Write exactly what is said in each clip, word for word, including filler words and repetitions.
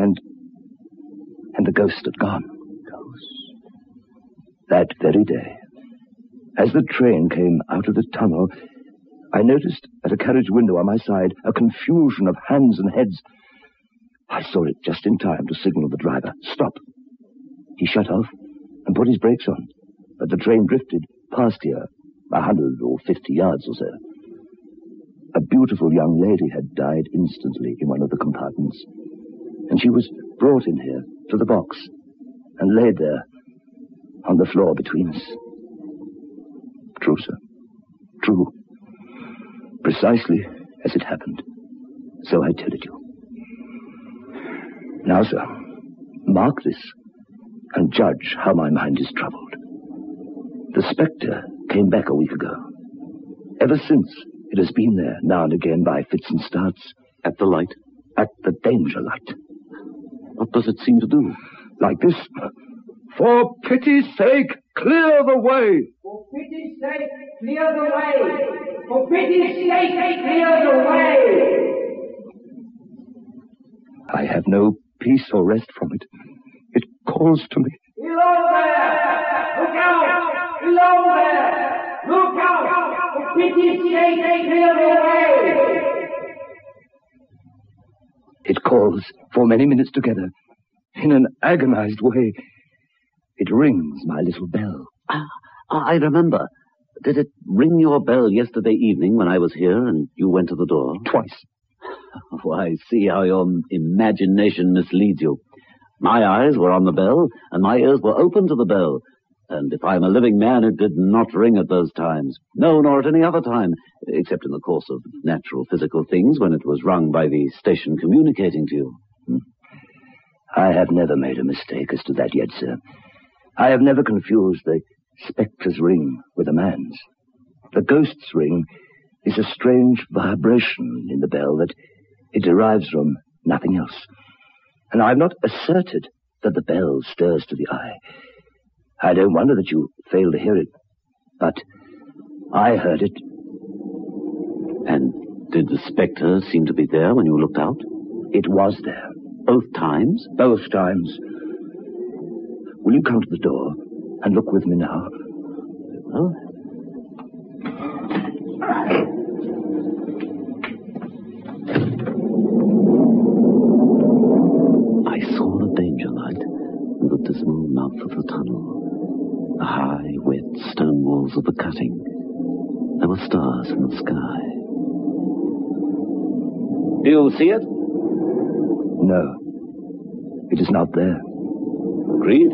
And... and the ghost had gone. Ghost? That very day, as the train came out of the tunnel, I noticed at a carriage window on my side a confusion of hands and heads. I saw it just in time to signal the driver, "Stop." He shut off and put his brakes on, but the train drifted past here, a hundred or fifty yards or so. A beautiful young lady had died instantly in one of the compartments, and she was brought in here to the box and laid there on the floor between us. True, sir. True. Precisely as it happened. So I tell it you. Now, sir, mark this and judge how my mind is troubled. The spectre came back a week ago. Ever since, it has been there now and again by fits and starts. At the light? At the danger light. What does it seem to do? Like this. "For pity's sake, clear the way!" For pity's sake, clear the way! For pity's sake, clear the way! I have no peace or rest from it. It calls to me. Below there! Look out! Below there! Look out! For pity's sake, clear the way! It calls for many minutes together, in an agonized way. It rings my little bell. Ah, I remember. Did it ring your bell yesterday evening when I was here and you went to the door? Twice. Oh, I see how your imagination misleads you. My eyes were on the bell, and my ears were open to the bell. And if I'm a living man, it did not ring at those times. No, nor at any other time, except in the course of natural physical things, when it was rung by the station communicating to you. Hmm. I have never made a mistake as to that yet, sir. I have never confused the spectre's ring with a man's. The ghost's ring is a strange vibration in the bell that it derives from nothing else. And I have not asserted that the bell stirs to the eye. I don't wonder that you fail to hear it. But I heard it. And did the spectre seem to be there when you looked out? It was there. Both times? Both times. Will you come to the door and look with me now? Well... I saw the danger light in the dismal mouth of the tunnel. The high, wet stone walls of the cutting. There were stars in the sky. Do you see it? No. It is not there. Agreed.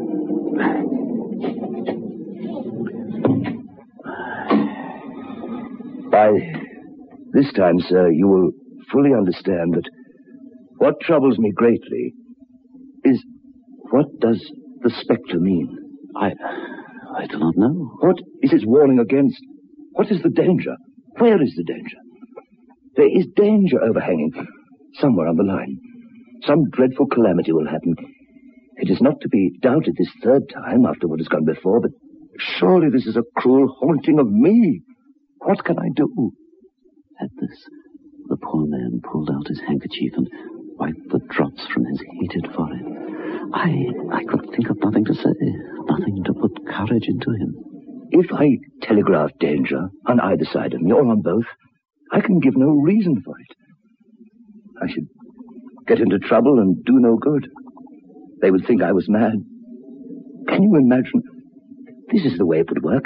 By this time, sir, you will fully understand that what troubles me greatly is, what does the spectre mean? I... I do not know. What is its warning against? What is the danger? Where is the danger? There is danger overhanging somewhere on the line. Some dreadful calamity will happen. It is not to be doubted this third time after what has gone before, but surely this is a cruel haunting of me. What can I do? At this, the poor man pulled out his handkerchief and wiped the drops from his heated forehead. I I could think of nothing to say, nothing to put courage into him. If I telegraph danger on either side of me, or on both, I can give no reason for it. I should get into trouble and do no good. They would think I was mad. Can you imagine? This is the way it would work.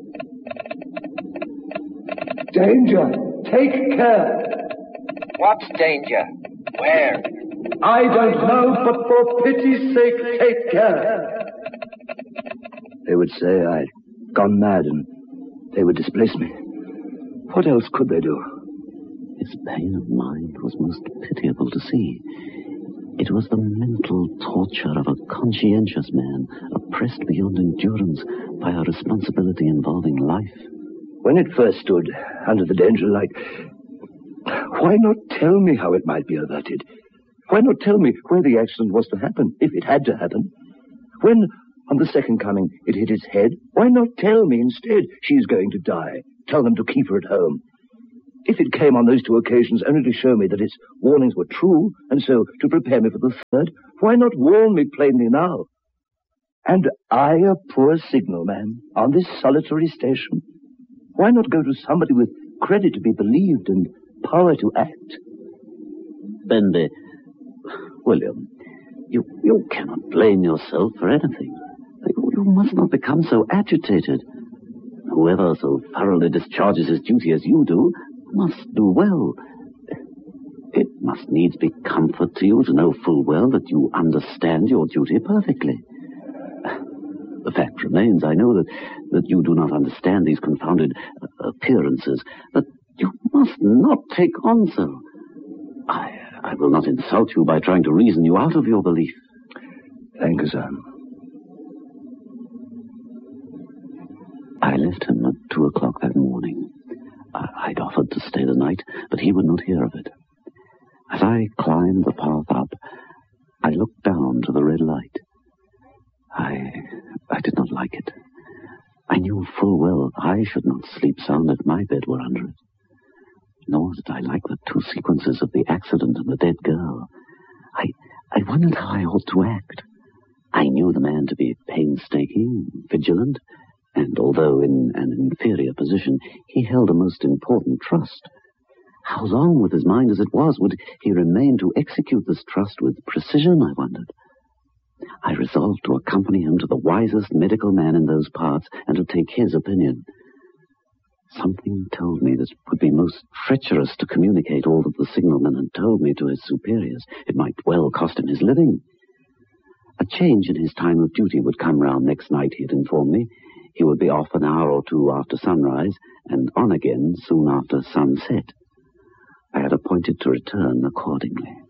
Danger! Take care! What's danger? Where? I don't know, but for pity's sake, take care. They would say I'd gone mad and they would displace me. What else could they do? His pain of mind was most pitiable to see. It was the mental torture of a conscientious man, oppressed beyond endurance by a responsibility involving life. When it first stood under the danger light, why not tell me how it might be averted? Why not tell me where the accident was to happen, if it had to happen? When, on the second coming, it hit its head, why not tell me instead she's going to die? Tell them to keep her at home. If it came on those two occasions only to show me that its warnings were true, and so to prepare me for the third, why not warn me plainly now? And I, a poor signalman, on this solitary station, why not go to somebody with credit to be believed and power to act? Benby, William, you, you cannot blame yourself for anything. You, you must not become so agitated. Whoever so thoroughly discharges his duty as you do must do well. It must needs be comfort to you to know full well that you understand your duty perfectly. The fact remains, I know that, that you do not understand these confounded uh, appearances, but you must not take on so. I, I will not insult you by trying to reason you out of your belief. Thank you, sir. I left him at two o'clock that morning. I, I'd offered to stay the night, but he would not hear of it. As I climbed the path up, I looked down to the red light. I, I did not like it. I knew full well I should not sleep sound if my bed were under it. Nor did I like the two sequences of the accident and the dead girl. I, I wondered how I ought to act. I knew the man to be painstaking, vigilant, and although in an inferior position, he held a most important trust. How long, with his mind as it was, would he remain to execute this trust with precision, I wondered. I resolved to accompany him to the wisest medical man in those parts and to take his opinion. Something told me that it would be most treacherous to communicate all that the signalman had told me to his superiors. It might well cost him his living. A change in his time of duty would come round next night, he had informed me. He would be off an hour or two after sunrise, and on again soon after sunset. I had appointed to return accordingly.